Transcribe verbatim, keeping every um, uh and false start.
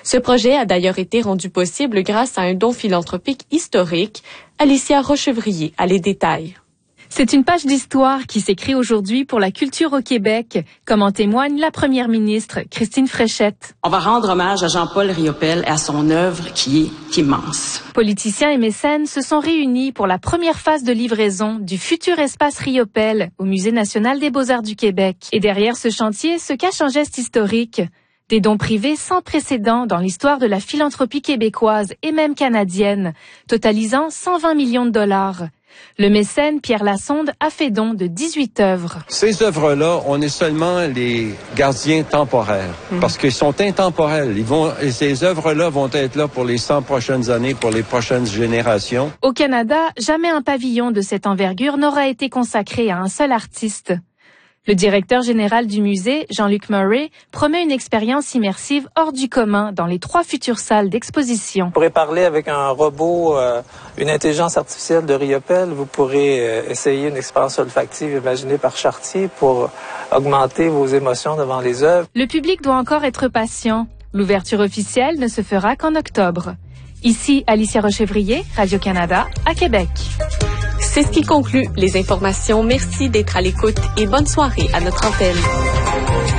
Ce projet a d'ailleurs été rendu possible grâce à un don philanthropique historique. Alicia Rochevrier a les détails. C'est une page d'histoire qui s'écrit aujourd'hui pour la culture au Québec, comme en témoigne la première ministre, Christine Fréchette. On va rendre hommage à Jean-Paul Riopel et à son œuvre qui est immense. Politiciens et mécènes se sont réunis pour la première phase de livraison du futur espace Riopel au Musée national des beaux-arts du Québec. Et derrière ce chantier se cache un geste historique. Des dons privés sans précédent dans l'histoire de la philanthropie québécoise et même canadienne, totalisant cent vingt millions de dollars. Le mécène Pierre Lassonde a fait don de dix-huit œuvres. Ces œuvres-là, on est seulement les gardiens temporaires, mmh. parce qu'ils sont intemporels. Ils vont, et ces œuvres-là vont être là pour les cent prochaines années, pour les prochaines générations. Au Canada, jamais un pavillon de cette envergure n'aura été consacré à un seul artiste. Le directeur général du musée, Jean-Luc Murray, promet une expérience immersive hors du commun dans les trois futures salles d'exposition. Vous pourrez parler avec un robot, euh, une intelligence artificielle de Riopel. Vous pourrez euh, essayer une expérience olfactive imaginée par Chartier pour augmenter vos émotions devant les œuvres. Le public doit encore être patient. L'ouverture officielle ne se fera qu'en octobre. Ici, Alicia Rochevrier, Radio-Canada, à Québec. C'est ce qui conclut les informations. Merci d'être à l'écoute et bonne soirée à notre antenne.